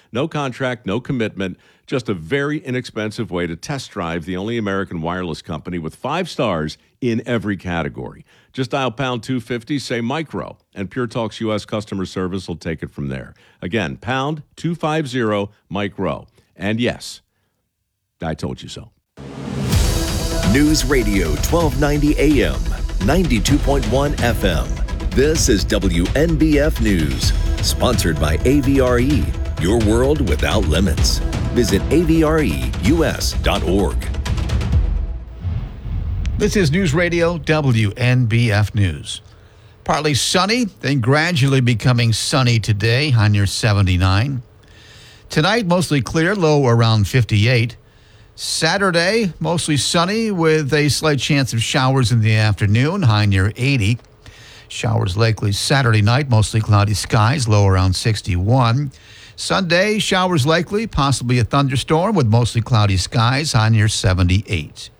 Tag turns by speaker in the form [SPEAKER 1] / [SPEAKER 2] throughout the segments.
[SPEAKER 1] No contract, no commitment, just a very inexpensive way to test drive the only American wireless company with 5 stars in every category. Just dial pound 250, say micro, and Pure Talk's U.S. customer service will take it from there. Again, pound 250 micro. And yes, I told you so.
[SPEAKER 2] News Radio 1290 AM, 92.1 FM. This is WNBF News, sponsored by AVRE, your world without limits. Visit avreus.org.
[SPEAKER 3] This is News Radio WNBF News. Partly sunny, then gradually becoming sunny today, high near 79. Tonight, mostly clear, low around 58. Saturday, mostly sunny with a slight chance of showers in the afternoon, high near 80. Showers likely Saturday night, mostly cloudy skies, low around 61. Sunday, showers likely, possibly a thunderstorm with mostly cloudy skies, high near 78.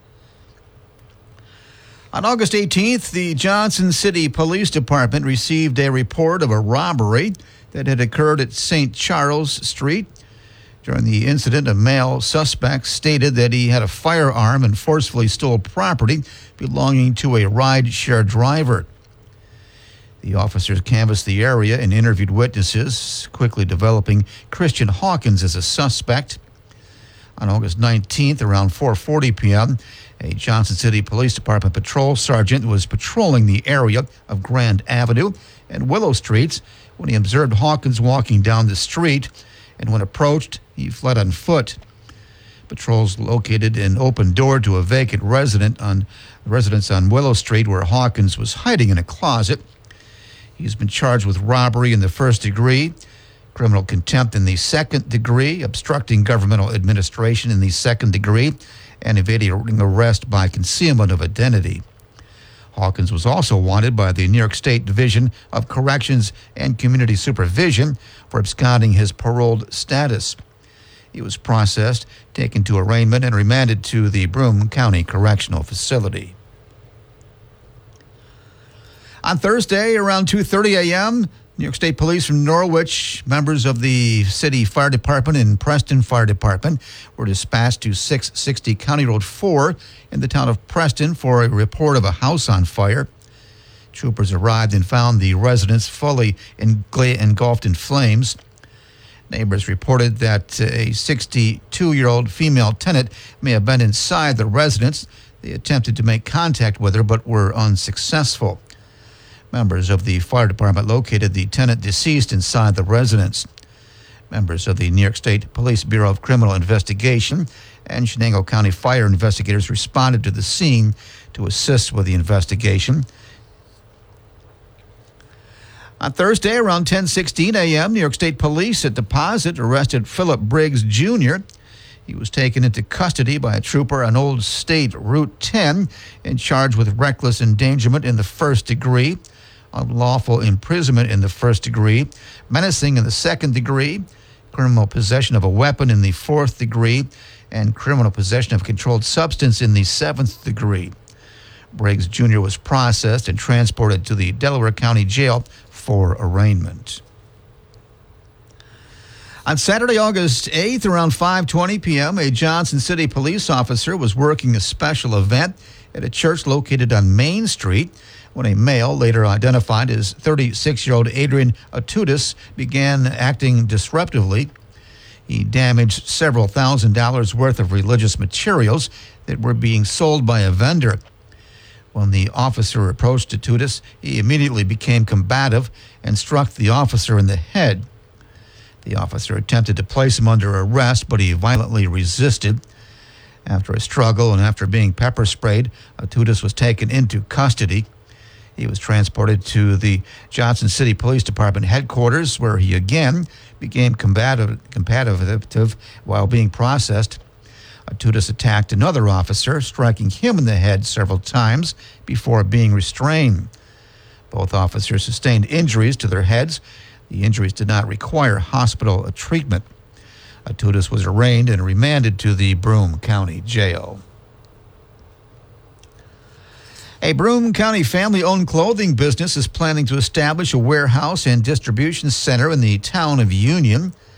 [SPEAKER 3] On August 18th, the Johnson City Police Department received a report of a robbery that had occurred at St. Charles Street. During the incident, a male suspect stated that he had a firearm and forcefully stole property belonging to a ride-share driver. The officers canvassed the area and interviewed witnesses, quickly developing Christian Hawkins as a suspect. On August 19th, around 4:40 p.m., a Johnson City Police Department patrol sergeant was patrolling the area of Grand Avenue and Willow Streets when he observed Hawkins walking down the street, and when approached, he fled on foot. Patrols located an open door to a vacant residence on Willow Street where Hawkins was hiding in a closet. He's been charged with robbery in the first degree, criminal contempt in the second degree, obstructing governmental administration in the second degree, and evading arrest by concealment of identity. Hawkins was also wanted by the New York State Division of Corrections and Community Supervision for absconding his paroled status. He was processed, taken to arraignment, and remanded to the Broome County Correctional Facility. On Thursday, around 2:30 a.m., New York State Police from Norwich, members of the City Fire Department and Preston Fire Department were dispatched to 660 County Road 4 in the town of Preston for a report of a house on fire. Troopers arrived and found the residence fully engulfed in flames. Neighbors reported that a 62-year-old female tenant may have been inside the residence. They attempted to make contact with her but were unsuccessful. Members of the fire department located the tenant deceased inside the residence. Members of the New York State Police Bureau of Criminal Investigation and Shenango County fire investigators responded to the scene to assist with the investigation. On Thursday, around 10:16 a.m., New York State Police at Deposit arrested Philip Briggs, Jr. He was taken into custody by a trooper on Old State Route 10 and charged with reckless endangerment in the first degree, unlawful imprisonment in the first degree, menacing in the second degree, criminal possession of a weapon in the fourth degree, and criminal possession of a controlled substance in the seventh degree. Briggs Jr. was processed and transported to the Delaware County Jail for arraignment. On Saturday, August 8th, around 5:20 p.m., a Johnson City police officer was working a special event at a church located on Main Street when a male, later identified as 36-year-old Adrian Atutis, began acting disruptively. He damaged several $1,000s worth of religious materials that were being sold by a vendor. When the officer approached Atutis, he immediately became combative and struck the officer in the head. The officer attempted to place him under arrest, but he violently resisted. After a struggle and after being pepper sprayed, Atutis was taken into custody. He was transported to the Johnson City Police Department headquarters, where he again became combative while being processed. Atutis attacked another officer, striking him in the head several times before being restrained. Both officers sustained injuries to their heads. The injuries did not require hospital treatment. Atutis was arraigned and remanded to the Broome County Jail. A Broome County family-owned clothing business is planning to establish a warehouse and distribution center in the town of Union.